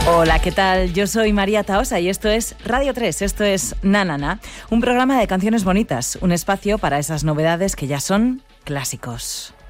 Hola, ¿qué tal? Yo soy María Tahosa y esto es Radio 3, esto es Na Na Na, un programa de canciones bonitas, un espacio para esas novedades que ya son clásicos.